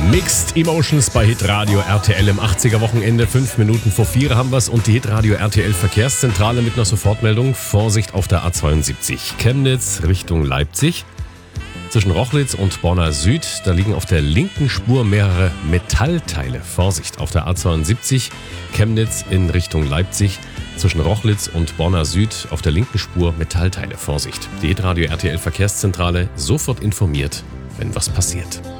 Mixed Emotions bei Hitradio RTL im 80er Wochenende. 5 Minuten vor 4 haben wir's und die Hitradio RTL Verkehrszentrale mit einer Sofortmeldung. Vorsicht auf der A72 Chemnitz Richtung Leipzig. Zwischen Rochlitz und Borna Süd, da liegen auf der linken Spur mehrere Metallteile. Vorsicht auf der A72 Chemnitz in Richtung Leipzig. Zwischen Rochlitz und Borna Süd auf der linken Spur Metallteile. Vorsicht. Die Hitradio RTL Verkehrszentrale sofort informiert, wenn was passiert.